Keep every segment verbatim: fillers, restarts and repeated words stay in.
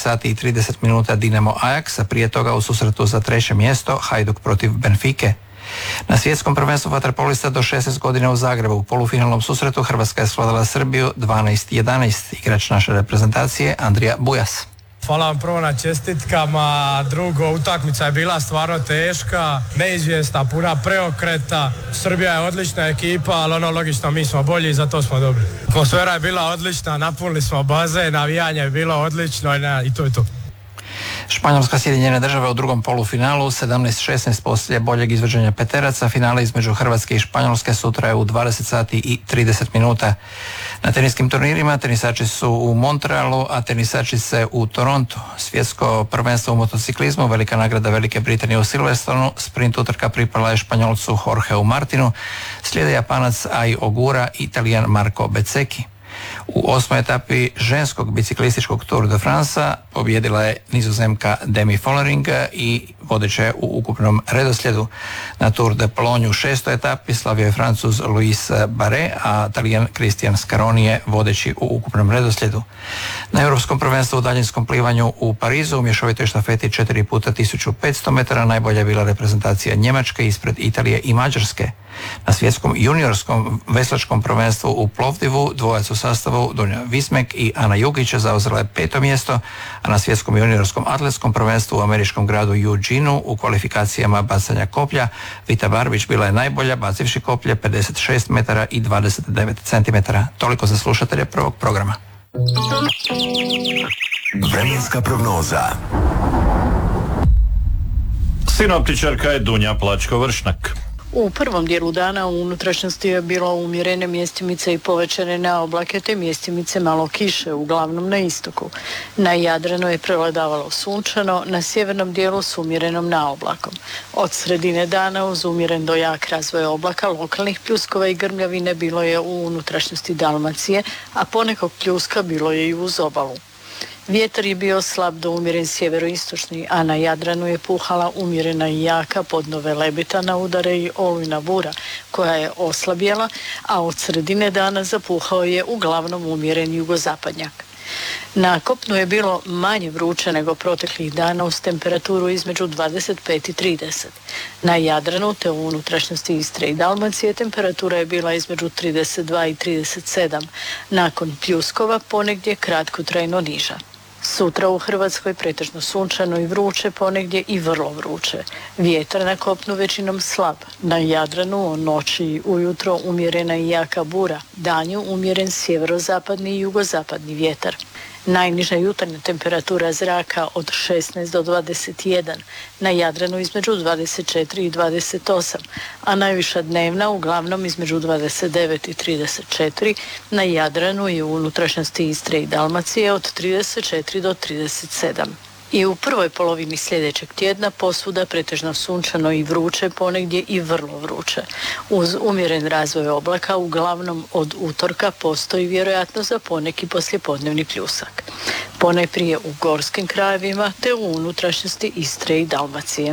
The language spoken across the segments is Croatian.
sati i trideset minuta Dinamo Ajax, a prije toga u susretu za treće mjesto Hajduk protiv Benfike. Na svjetskom prvenstvu vaterpolista do šesnaest godina u Zagrebu u polufinalnom susretu Hrvatska je svladala Srbiju dvanaest jedanaest. Igrač naše reprezentacije Andrija Bujas. Hvala vam prvo na čestitkama, drugo, utakmica je bila stvarno teška, neizvjesna, puna preokreta. Srbija je odlična ekipa, ali ono logično, mi smo bolji i zato smo dobri. Atmosfera je bila odlična, napunili smo bazen, navijanje je bilo odlično i, na, i to je to. Španjolska Sjedinjene Države u drugom polufinalu sedamnaest šesnaest poslije boljeg izvođenja peteraca. Finale između Hrvatske i Španjolske sutra je u dvadeset sati i trideset minuta. Na teniskim turnirima tenisači su u Montrealu, a tenisačice u Torontu. Svjetsko prvenstvo u motociklizmu, velika nagrada Velike Britanije u Silverstonu, sprint utrka pripala je Španjolcu Jorgeu Martinu, slijede Japanac Ai Ogura i Italijan Marco Bezzecchi. U osmoj etapi ženskog biciklističkog Tour de France pobjedila je Nizozemka Demi Vollering i vodeća je u ukupnom redoslijedu. Na Tour de Pologne u šestoj etapi slavio je Francuz Luis Barret, a Talijan Cristian Scaroni je vodeći u ukupnom redoslijedu. Na Europskom prvenstvu u daljinskom plivanju u Parizu u mješovitoj štafeti četiri puta tisuću petsto metara najbolja je bila reprezentacija Njemačke ispred Italije i Mađarske. Na svjetskom juniorskom veslačkom prvenstvu u Plovdivu dvojac u sastavu Dunja Vismek i Ana Jugić zauzela je peto mjesto, a na svjetskom juniorskom atletskom prvenstvu u američkom gradu Eugene u kvalifikacijama bacanja koplja Vita Barbić bila je najbolja bacivši koplje pedeset šest metara i dvadeset devet centimetara. Toliko za slušatelje prvog programa. Vremenska prognoza. Sinoptičarka je Dunja Plačko-Vršnak. U prvom dijelu dana u unutrašnjosti je bilo umjerene mjestimice i povećane na oblake, te mjestimice malo kiše, uglavnom na istoku. Na Jadranu je prevladavalo sunčano, na sjevernom dijelu s umjerenom na oblakom. Od sredine dana uz umjeren do jak razvoj oblaka, lokalnih pljuskova i grmljavine bilo je u unutrašnjosti Dalmacije, a ponekog pljuska bilo je i uz obalu. Vjetar je bio slab do umjeren sjeveroistočni, a na Jadranu je puhala umjerena i jaka podnove lebita na udare i olujna bura, koja je oslabjela, a od sredine dana zapuhao je uglavnom umjeren jugozapadnjak. Na kopnu je bilo manje vruće nego proteklih dana uz temperaturu između dvadeset pet i trideset. Na Jadranu te u unutrašnjosti Istre i Dalmacije temperatura je bila između trideset dva i trideset sedam. Nakon pljuskova ponegdje kratkotrajno niža. Sutra u Hrvatskoj pretežno sunčano i vruće, ponegdje i vrlo vruće. Vjetar na kopnu većinom slab. Na Jadranu o noći i ujutro umjerena i jaka bura. Danju umjeren sjeverozapadni i jugozapadni vjetar. Najniža jutarnja temperatura zraka od šesnaest do dvadeset jedan, na Jadranu između dvadeset četiri i dvadeset osam, a najviša dnevna uglavnom između dvadeset devet i trideset četiri, na Jadranu i u unutrašnjosti Istre i Dalmacije od trideset četiri do trideset sedam. I u prvoj polovini sljedećeg tjedna posvuda pretežno sunčano i vruće, ponegdje i vrlo vruće. Uz umjeren razvoj oblaka, uglavnom od utorka postoji vjerojatnost za poneki poslijepodnevni pljusak. Ponajprije u gorskim krajevima te u unutrašnjosti Istre i Dalmacije.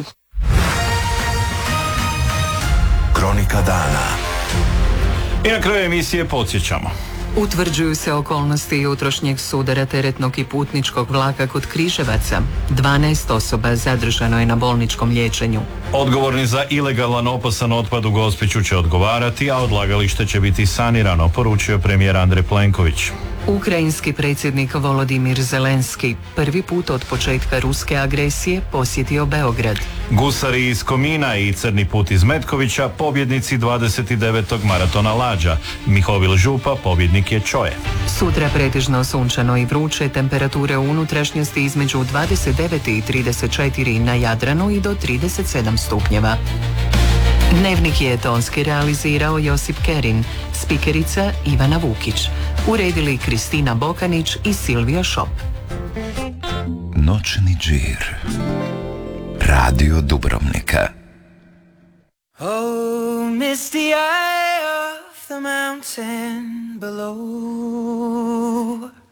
Kronika dana. I na kraju emisije podsjećamo. Utvrđuju se okolnosti jutrošnjeg sudara teretnog i putničkog vlaka kod Križevaca. dvanaest osoba zadržano je na bolničkom liječenju. Odgovorni za ilegalan opasan otpad u Gospiću će odgovarati, a odlagalište će biti sanirano, poručio premijer Andrej Plenković. Ukrajinski predsjednik Volodimir Zelenski prvi put od početka ruske agresije posjetio Beograd. Gusari iz Komina i Crni put iz Metkovića pobjednici dvadeset devetog maratona Lađa. Mihovil Župa pobjednik je Čoje. Sutra pretežno sunčano i vruće, temperature u unutrašnjosti između dvadeset devet i trideset četiri na Jadranu i do trideset sedam stupnjeva. Dnevnik je tonski realizirao Josip Kerin, spikerica Ivana Vukić. Uredili Kristina Bokanić i Silvio Šop. Noćni džir. Radio Dubrovnika. Oh, misty eye of the mountain below.